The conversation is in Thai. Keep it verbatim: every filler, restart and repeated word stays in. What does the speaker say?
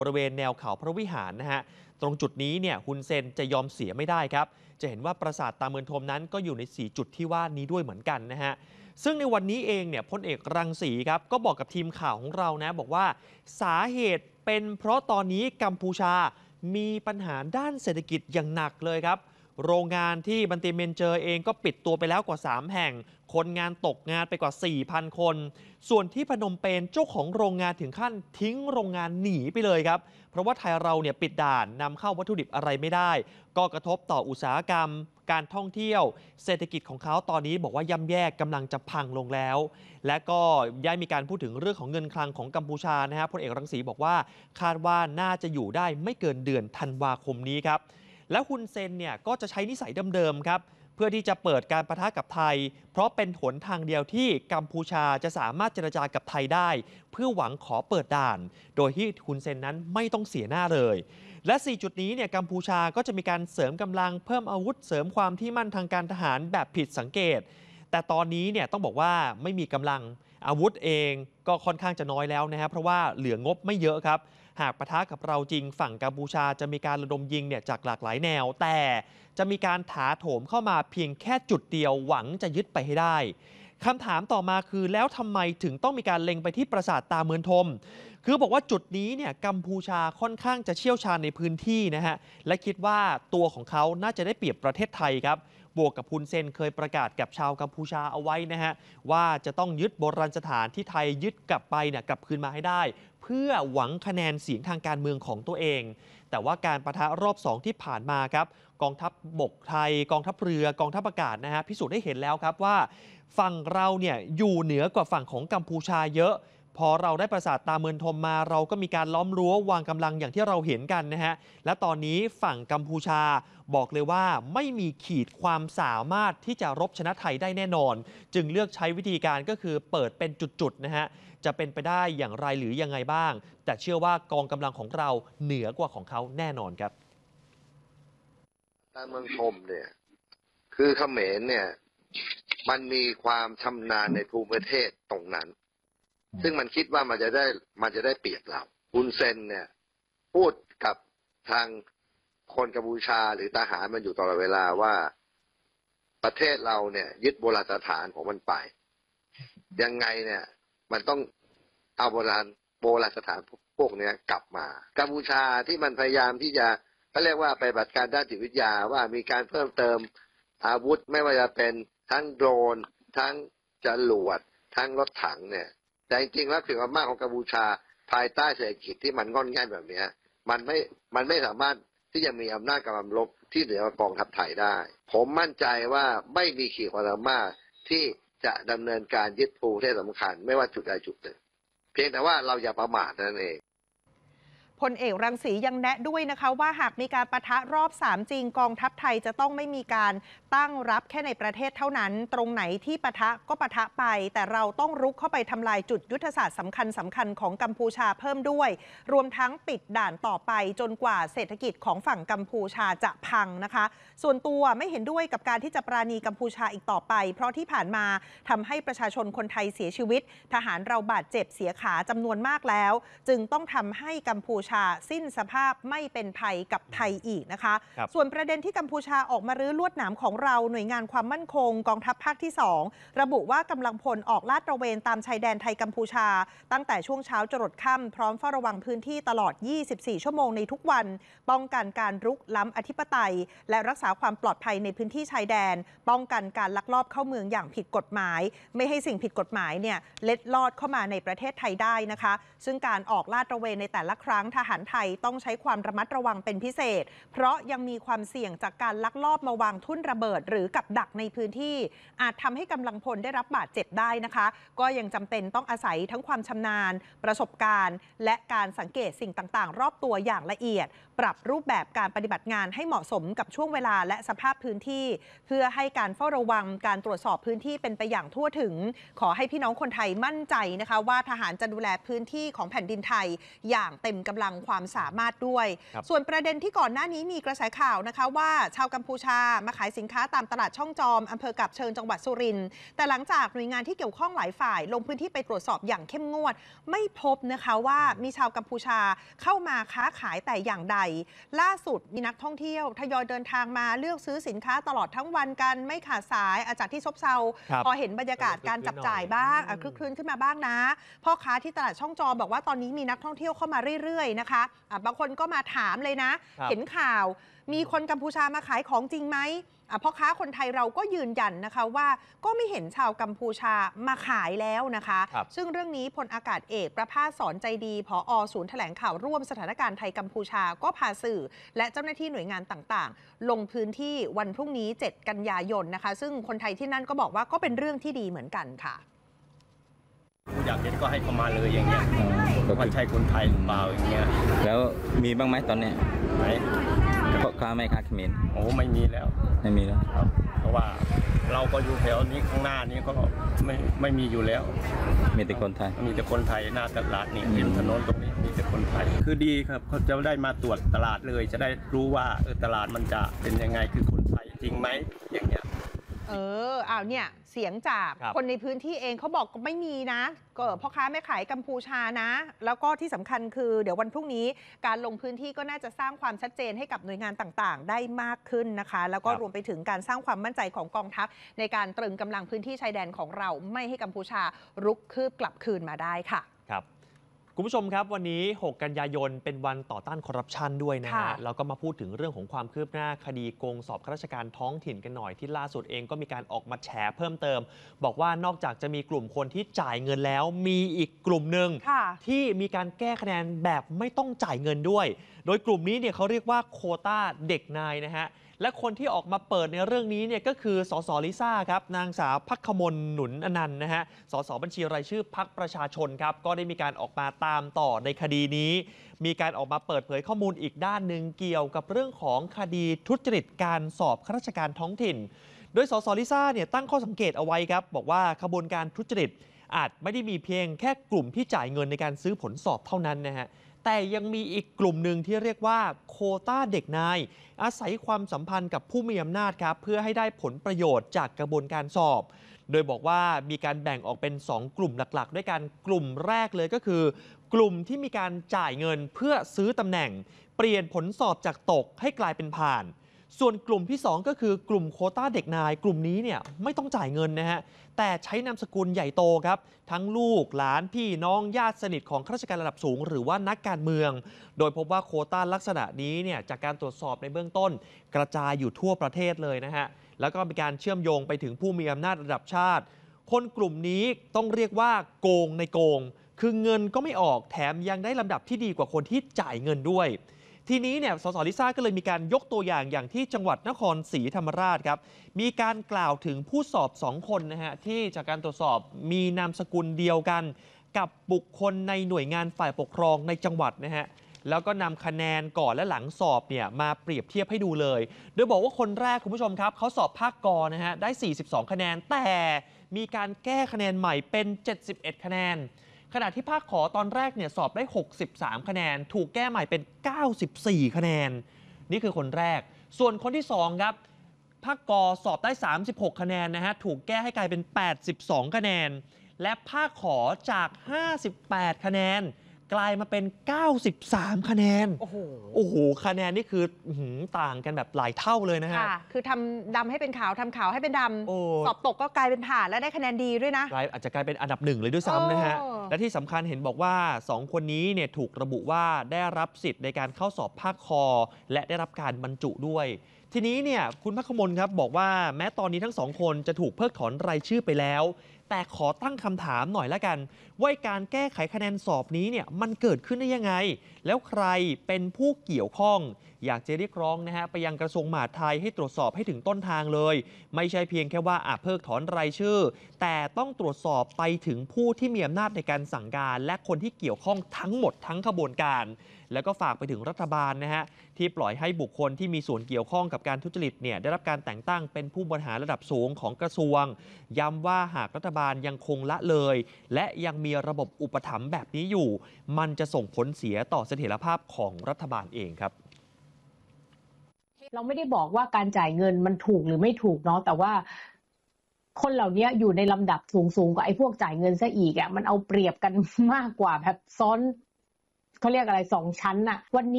บริเวณแนวเขาพระวิหารนะฮะตรงจุดนี้เนี่ยฮุนเซนจะยอมเสียไม่ได้ครับจะเห็นว่าปราสาทตาเมือนทมนั้นก็อยู่ในสี่จุดที่ว่านี้ด้วยเหมือนกันนะฮะซึ่งในวันนี้เองเนี่ยพลเอกรังสีครับก็บอกกับทีมข่าวของเรานะบอกว่าสาเหตุเป็นเพราะตอนนี้กัมพูชามีปัญหาด้านเศรษฐกิจอย่างหนักเลยครับโรงงานที่บันติเมนเจอเองก็ปิดตัวไปแล้วกว่าสามแห่งคนงานตกงานไปกว่า สี่พัน คนส่วนที่พนมเปญเจ้าของโรงงานถึงขั้นทิ้งโรงงานหนีไปเลยครับเพราะว่าไทยเราเนี่ยปิดด่านนำเข้าวัตถุดิบอะไรไม่ได้ก็กระทบต่ออุตสาหกรรมการท่องเที่ยวเศรษฐกิจของเขาตอนนี้บอกว่าย่ำแย่กำลังจะพังลงแล้วและก็ย้ายมีการพูดถึงเรื่องของเงินคลังของกัมพูชานะฮะพลเอกรังสีบอกว่าคาดว่าน่าจะอยู่ได้ไม่เกินเดือนธันวาคมนี้ครับแล้วฮุนเซนเนี่ยก็จะใช้นิสัยเดิมๆครับเพื่อที่จะเปิดการปะทะกับไทยเพราะเป็นหนทางเดียวที่กัมพูชาจะสามารถเจรจากับไทยได้เพื่อหวังขอเปิดด่านโดยที่ฮุนเซนนั้นไม่ต้องเสียหน้าเลยและสี่จุดนี้เนี่ยกัมพูชาก็จะมีการเสริมกำลังเพิ่มอาวุธเสริมความที่มั่นทางการทหารแบบผิดสังเกตแต่ตอนนี้เนี่ยต้องบอกว่าไม่มีกำลังอาวุธเองก็ค่อนข้างจะน้อยแล้วนะครับเพราะว่าเหลืองบไม่เยอะครับหากปะทะกับเราจริงฝั่งกัมพูชาจะมีการระดมยิงเนี่ยจากหลากหลายแนวแต่จะมีการถาโถมเข้ามาเพียงแค่จุดเดียวหวังจะยึดไปให้ได้คำถามต่อมาคือแล้วทำไมถึงต้องมีการเล็งไปที่ปราสาทตาเมือนทมคือบอกว่าจุดนี้เนี่ยกัมพูชาค่อนข้างจะเชี่ยวชาญในพื้นที่นะฮะและคิดว่าตัวของเขาน่าจะได้เปรียบประเทศไทยครับบวกกับฮุนเซนเคยประกาศกับชาวกัมพูชาเอาไว้นะฮะว่าจะต้องยึดโบราณสถานที่ไทยยึดกลับไปเนี่ยกลับคืนมาให้ได้เพื่อหวังคะแนนเสียงทางการเมืองของตัวเองแต่ว่าการปะทะรอบสองที่ผ่านมาครับกองทัพบกไทยกองทัพเรือกองทัพอากาศนะฮะพิสูจน์ได้เห็นแล้วครับว่าฝั่งเราเนี่ยอยู่เหนือกว่าฝั่งของกัมพูชาเยอะพอเราได้ปราสาทตาเมือนทมมาเราก็มีการล้อมรั้ววางกำลังอย่างที่เราเห็นกันนะฮะและตอนนี้ฝั่งกัมพูชาบอกเลยว่าไม่มีขีดความสามารถที่จะรบชนะไทยได้แน่นอนจึงเลือกใช้วิธีการก็คือเปิดเป็นจุดๆนะฮะจะเป็นไปได้อย่างไรหรือยังไงบ้างแต่เชื่อว่ากองกำลังของเราเหนือกว่าของเขาแน่นอนครับตาเมืองทมเนี่ยคือเขมรเนี่ยมันมีความชำนาญในภูมิประเทศตรงนั้นซึ่งมันคิดว่ามันจะได้มันจะได้เปรียบเราฮุนเซนเนี่ยพูดกับทางคนกัมพูชาหรือทหารมันอยู่ตลอดเวลาว่าประเทศเราเนี่ยยึดโบราณสถานของมันไปยังไงเนี่ยมันต้องเอาโบราณโบราณสถานพวกนี้กลับมากัมพูชาที่มันพยายามที่จะเขาเรียกว่าไปปฏิบัติการด้านจิตวิทยาว่ามีการเพิ่มเติมอาวุธไม่ว่าจะเป็นทั้งโดรนทั้งจรวดทั้งรถถังเนี่ยแต่จริงๆแล้วถึงอำนาจของกัมพูชาภายใต้เศรษฐกิจที่มันงอนแง่นแบบนี้มันไม่มันไม่สามารถที่จะมีอำนาจกำลังรบที่เหนือกองทัพไทยได้ผมมั่นใจว่าไม่มีขีดความสามารถที่จะดำเนินการยึดภูมิที่สำคัญไม่ว่าจุดใดจุดหนึ่งเพียงแต่ว่าเราอย่าประมาทนั่นเองพลเอกรังสียังแนะด้วยนะคะว่าหากมีการปะทะรอบสามจริงกองทัพไทยจะต้องไม่มีการตั้งรับแค่ในประเทศเท่านั้นตรงไหนที่ปะทะก็ปะทะไปแต่เราต้องรุกเข้าไปทำลายจุดยุทธศาสตร์สำคัญสำคัญของกัมพูชาเพิ่มด้วยรวมทั้งปิดด่านต่อไปจนกว่าเศรษฐกิจของฝั่งกัมพูชาจะพังนะคะส่วนตัวไม่เห็นด้วยกับการที่จะปราณีกัมพูชาอีกต่อไปเพราะที่ผ่านมาทำให้ประชาชนคนไทยเสียชีวิตทหารเราบาดเจ็บเสียขาจำนวนมากแล้วจึงต้องทำให้กัมพูชาสิ้นสภาพไม่เป็นภัยกับไทยอีกนะคะส่วนประเด็นที่กัมพูชาออกมารื้อลวดหนามของเราหน่วยงานความมั่นคงกองทัพภาคที่สองระบุว่ากำลังพลออกลาดตระเวนตามชายแดนไทยกัมพูชาตั้งแต่ช่วงเช้าจรดค่ำพร้อมเฝ้าระวังพื้นที่ตลอดยี่สิบสี่ชั่วโมงในทุกวันป้องกันการรุกล้ำอธิปไตยและรักษาความปลอดภัยในพื้นที่ชายแดนป้องกันการลักลอบเข้าเมืองอย่างผิดกฎหมายไม่ให้สิ่งผิดกฎหมายเนี่ยเล็ดลอดเข้ามาในประเทศไทยได้นะคะซึ่งการออกลาดตระเวนในแต่ละครั้งทหารไทยต้องใช้ความระมัดระวังเป็นพิเศษเพราะยังมีความเสี่ยงจากการลักลอบมาวางทุ่นระเบิดหรือกับดักในพื้นที่อาจทำให้กำลังพลได้รับบาดเจ็บได้นะคะก็ยังจำเป็นต้องอาศัยทั้งความชำนาญประสบการณ์และการสังเกตสิ่งต่างๆรอบตัวอย่างละเอียดปรับรูปแบบการปฏิบัติงานให้เหมาะสมกับช่วงเวลาและสภาพพื้นที่เพื่อให้การเฝ้าระวังการตรวจสอบพื้นที่เป็นไปอย่างทั่วถึงขอให้พี่น้องคนไทยมั่นใจนะคะว่าทหารจะดูแลพื้นที่ของแผ่นดินไทยอย่างเต็มกำลังงความสามารถด้วยส่วนประเด็นที่ก่อนหน้านี้มีกระแสข่าวนะคะว่าชาวกัมพูชามาขายสินค้าตามตลาดช่องจอมอำเภอกาบเชิงจังหวัดสุรินทร์แต่หลังจากหน่วยงานที่เกี่ยวข้องหลายฝ่ายลงพื้นที่ไปตรวจสอบอย่างเข้มงวดไม่พบนะคะว่ามีชาวกัมพูชาเข้ามาค้าขายแต่อย่างใดล่าสุดมีนักท่องเที่ยวทยอยเดินทางมาเลือกซื้อสินค้าตลอดทั้งวันกันไม่ขาดสายอาจากที่ซบเซาพอเห็นบรรยากาศการจับจ่ายบ้างคลึกคลื้นขึ้นมาบ้างนะพ่อค้าที่ตลาดช่องจอมบอกว่าตอนนี้มีนักท่องเที่ยวเข้ามาเรื่อยๆนะคะะบางคนก็มาถามเลยนะเห็นข่าวมีคนกัมพูชามาขายของจริงไหมพ่อค้าคนไทยเราก็ยืนยันนะคะว่าก็ไม่เห็นชาวกัมพูชามาขายแล้วนะคะซึ่งเรื่องนี้พลอากาศเอกประภาสสอนใจดีผอ.ศูนย์แถลงข่าวร่วมสถานการณ์ไทยกัมพูชาก็พาสื่อและเจ้าหน้าที่หน่วยงานต่างๆลงพื้นที่วันพรุ่งนี้เจ็ดกันยายนนะคะซึ่งคนไทยที่นั่นก็บอกว่าก็เป็นเรื่องที่ดีเหมือนกันค่ะอยากเห็นก็ให้เขามาเลยอย่างเงี้ยว่าใช่คนไทยหรือเปล่าอย่างเงี้ยแล้วมีบ้างไหมตอนนี้ไหนพ่อค้าแม่ค้าเขมรโอ้ไม่มีแล้วไม่มีแล้วครับเพราะว่าเราก็อยู่แถวนี้ข้างหน้านี้ก็ไม่ไม่มีอยู่แล้วมีแต่คนไทยมีแต่คนไทยหน้าตลาดนี่ริมถนนตรงนี้มีแต่คนไทยคือดีครับเขาจะได้มาตรวจตลาดเลยจะได้รู้ว่าเออตลาดมันจะเป็นยังไงคือคนไทยจริงไหมอย่างเงี้ยเอออ้าวเนี่ยเสียงจากคนในพื้นที่เองเขาบอกก็ไม่มีนะก็พ่อค้าแม่ขายกัมพูชานะแล้วก็ที่สำคัญคือเดี๋ยววันพรุ่งนี้การลงพื้นที่ก็น่าจะสร้างความชัดเจนให้กับหน่วยงานต่างๆได้มากขึ้นนะคะแล้วก็รวมไปถึงการสร้างความมั่นใจของกองทัพในการตรึงกำลังพื้นที่ชายแดนของเราไม่ให้กัมพูชารุกคืบกลับคืนมาได้ค่ะครับคุณผู้ชมครับวันนี้หกกันยายนเป็นวันต่อต้านคอร์รัปชันด้วยนะฮะแล้วก็มาพูดถึงเรื่องของความคืบหน้าคดีโกงสอบข้าราชการท้องถิ่นกันหน่อยที่ล่าสุดเองก็มีการออกมาแฉเพิ่มเติมบอกว่านอกจากจะมีกลุ่มคนที่จ่ายเงินแล้วมีอีกกลุ่มหนึ่งที่มีการแก้คะแนนแบบไม่ต้องจ่ายเงินด้วยโดยกลุ่มนี้เนี่ยเขาเรียกว่าโควต้าเด็กนายนะฮะและคนที่ออกมาเปิดในเรื่องนี้เนี่ยก็คือสสลิซ่าครับนางสาวภัคมลหนุนอนันต์นะฮะสสบัญชีรายชื่อพรรคประชาชนครับก็ได้มีการออกมาตามต่อในคดีนี้มีการออกมาเปิดเผยข้อมูลอีกด้านหนึ่งเกี่ยวกับเรื่องของคดีทุจริตการสอบข้าราชการท้องถิ่นโดยสสลิซ่าเนี่ยตั้งข้อสังเกตเอาไว้ครับบอกว่าขบวนการทุจริตอาจไม่ได้มีเพียงแค่กลุ่มที่จ่ายเงินในการซื้อผลสอบเท่านั้นนะฮะแต่ยังมีอีกกลุ่มหนึ่งที่เรียกว่าโควต้าเด็กนายอาศัยความสัมพันธ์กับผู้มีอำนาจครับเพื่อให้ได้ผลประโยชน์จากกระบวนการสอบโดยบอกว่ามีการแบ่งออกเป็นสองกลุ่มหลักๆด้วยกันกลุ่มแรกเลยก็คือกลุ่มที่มีการจ่ายเงินเพื่อซื้อตำแหน่งเปลี่ยนผลสอบจากตกให้กลายเป็นผ่านส่วนกลุ่มที่สองก็คือกลุ่มโควต้าเด็กนายกลุ่มนี้เนี่ยไม่ต้องจ่ายเงินนะฮะแต่ใช้นามสกุลใหญ่โตครับทั้งลูกหลานพี่น้องญาติสนิทของข้าราชการระดับสูงหรือว่านักการเมืองโดยพบว่าโควต้าลักษณะนี้เนี่ยจากการตรวจสอบในเบื้องต้นกระจายอยู่ทั่วประเทศเลยนะฮะแล้วก็มีการเชื่อมโยงไปถึงผู้มีอำนาจระดับชาติคนกลุ่มนี้ต้องเรียกว่าโกงในโกงคือเงินก็ไม่ออกแถมยังได้ลำดับที่ดีกว่าคนที่จ่ายเงินด้วยทีนี้เนี่ยสสลิซ่าก็เลยมีการยกตัวอย่างอย่างที่จังหวัดนครศรีธรรมราชครับมีการกล่าวถึงผู้สอบสองคนนะฮะที่จากการตรวจสอบมีนามสกุลเดียวกันกับบุคคลในหน่วยงานฝ่ายปกครองในจังหวัดนะฮะแล้วก็นำคะแนนก่อนและหลังสอบเนี่ยมาเปรียบเทียบให้ดูเลยโดยบอกว่าคนแรกคุณผู้ชมครับเขาสอบภาคกนะฮะได้สี่สิบสองคะแนนแต่มีการแก้คะแนนใหม่เป็นเจ็ดสิบเอ็ดคะแนนขณะที่ภาคขอตอนแรกเนี่ยสอบได้หกสิบสามคะแนนถูกแก้ใหม่เป็นเก้าสิบสี่คะแนนนี่คือคนแรกส่วนคนที่สองครับภาคกสอบได้สามสิบหกคะแนนนะฮะถูกแก้ให้กลายเป็นแปดสิบสองคะแนนและภาคขอจากห้าสิบแปดคะแนนกลายมาเป็นเก้าสิบสามคะแนนโอ้โหโอ้โหคะแนนนี่คือต่างกันแบบหลายเท่าเลยนะฮะคือทำดำให้เป็นขาวทำขาวให้เป็นดำสอบตกก็กลายเป็นผ่านและได้คะแนนดีด้วยนะกลายอาจจะกลายเป็นอันดับหนึ่งเลยด้วยซ้ำนะฮะและที่สำคัญเห็นบอกว่าสองคนนี้เนี่ยถูกระบุว่าได้รับสิทธิ์ในการเข้าสอบภาคคอและได้รับการบรรจุด้วยทีนี้เนี่ยคุณภัคมลครับบอกว่าแม้ตอนนี้ทั้งสองคนจะถูกเพิกถอนรายชื่อไปแล้วแต่ขอตั้งคำถามหน่อยละกันว่าการแก้ไขคะแนนสอบนี้เนี่ยมันเกิดขึ้นได้ยังไงแล้วใครเป็นผู้เกี่ยวข้องอยากจะเรียกร้องนะฮะไปยังกระทรวงมหาดไทยให้ตรวจสอบให้ถึงต้นทางเลยไม่ใช่เพียงแค่ว่าอาจเพิกถอนรายชื่อแต่ต้องตรวจสอบไปถึงผู้ที่มีอำนาจในการสั่งการและคนที่เกี่ยวข้องทั้งหมดทั้งขบวนการแล้วก็ฝากไปถึงรัฐบาลนะฮะที่ปล่อยให้บุคคลที่มีส่วนเกี่ยวข้องกับการทุจริตเนี่ยได้รับการแต่งตั้งเป็นผู้บริหารระดับสูงของกระทรวงย้ำว่าหากรัฐบาลยังคงละเลยและยังมีระบบอุปถัมภ์แบบนี้อยู่มันจะส่งผลเสียต่อเสถียรภาพของรัฐบาลเองครับเราไม่ได้บอกว่าการจ่ายเงินมันถูกหรือไม่ถูกเนาะแต่ว่าคนเหล่านี้อยู่ในลำดับสูงๆกว่าไอ้พวกจ่ายเงินซะอีกอ่ะมันเอาเปรียบกันมากกว่าแบบซ้อนเขาเรียกอะไรสองชั้นอ่ะวันนี้